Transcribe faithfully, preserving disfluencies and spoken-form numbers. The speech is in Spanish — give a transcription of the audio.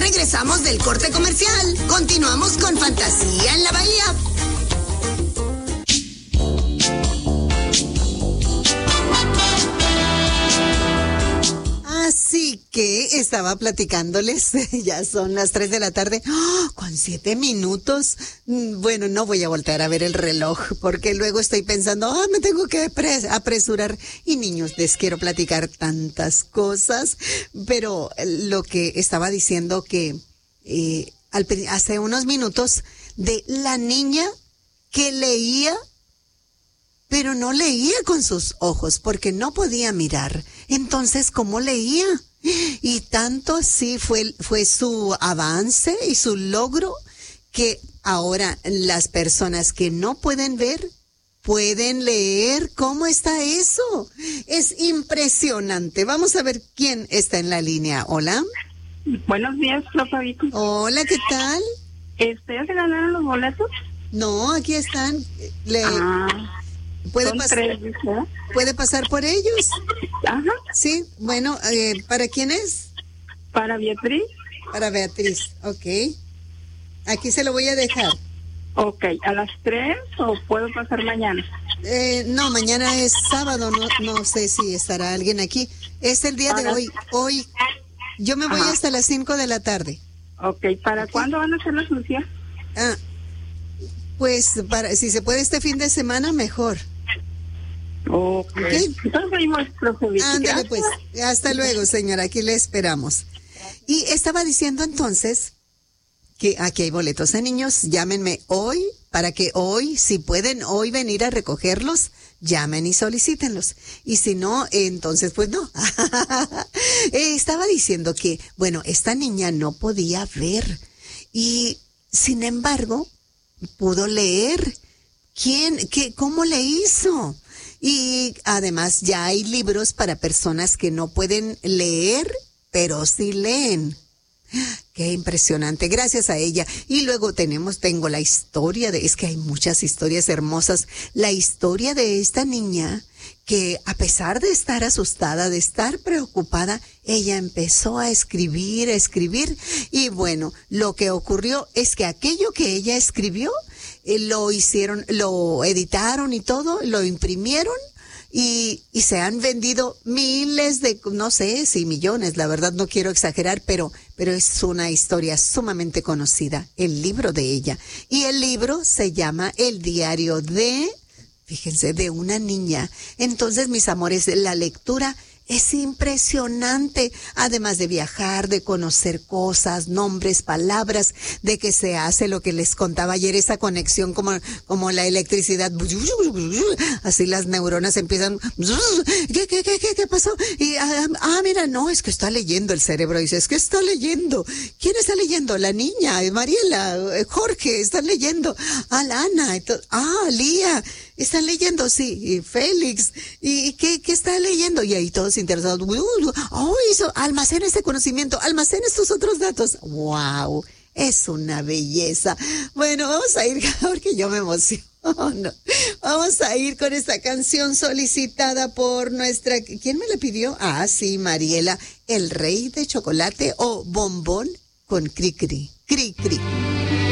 regresamos del corte comercial. Continuamos con Fantasía en la Bahía. Así que estaba platicándoles, ya son las tres de la tarde, ¡oh, con siete minutos! Bueno, no voy a voltear a ver el reloj, porque luego estoy pensando, ah, me tengo que apresurar. Y niños, les quiero platicar tantas cosas, pero lo que estaba diciendo que eh, al, hace unos minutos, de la niña que leía, pero no leía con sus ojos porque no podía mirar. Entonces, ¿cómo leía? Y tanto así fue, fue su avance y su logro que ahora las personas que no pueden ver pueden leer. ¿Cómo está eso? Es impresionante. Vamos a ver quién está en la línea. Hola. Buenos días, profe. Hola, ¿qué tal? ¿Ustedes se ganaron los boletos? No, aquí están. Le... Ah. ¿Puede Son pasar, tres, ¿no? ¿Puede pasar por ellos? Ajá. Sí, bueno, eh, ¿para quién es? Para Beatriz. Para Beatriz, ok. Aquí se lo voy a dejar. Ok, ¿a las tres o puedo pasar mañana? Eh, no, mañana es sábado, no, no sé si estará alguien aquí. Es el día de Para... hoy. Hoy, yo me voy Ajá. hasta las cinco de la tarde. Ok, ¿para okay. cuándo van a hacer la solución? Ah, pues para, si se puede este fin de semana, mejor. Ok. okay. Entonces seguimos, profe. Ándale pues, hasta luego, señora, aquí le esperamos. Y estaba diciendo entonces que aquí hay boletos de niños, llámenme hoy, para que hoy, si pueden hoy venir a recogerlos, llamen y solicítenlos. Y si no, entonces pues no. eh, estaba diciendo que, bueno, esta niña no podía ver y, sin embargo, pudo leer. ¿Quién, qué, cómo le hizo? Y además ya hay libros para personas que no pueden leer, pero sí leen. Qué impresionante, gracias a ella. Y luego tenemos, tengo la historia de, es que hay muchas historias hermosas, la historia de esta niña que a pesar de estar asustada, de estar preocupada, ella empezó a escribir, a escribir, y bueno, lo que ocurrió es que aquello que ella escribió, eh, lo hicieron, lo editaron y todo, lo imprimieron, Y, y se han vendido miles de, no sé si millones, la verdad no quiero exagerar, pero, pero es una historia sumamente conocida, el libro de ella. Y el libro se llama El diario de, fíjense, de una niña. Entonces, mis amores, la lectura es impresionante, además de viajar, de conocer cosas, nombres, palabras, de que se hace lo que les contaba ayer, esa conexión como, como la electricidad, así las neuronas empiezan, ¿qué, qué, qué, qué, qué pasó? Y, ah, ah, mira, no, es que está leyendo el cerebro, dice, es que está leyendo. ¿Quién está leyendo? La niña, Mariela, Jorge, están leyendo. Ah, Lana, ah, Lía, están leyendo, sí, y Félix, ¿y qué, qué está leyendo? Y ahí todos interesados, oh, eso, almacena ese conocimiento, almacena estos otros datos. Wow, es una belleza. Bueno, vamos a ir, porque yo me emociono. No. Vamos a ir con esta canción solicitada por nuestra, ¿quién me la pidió? Ah, sí, Mariela, El Rey de Chocolate o Bombón con Cri Cri, Cri Cri.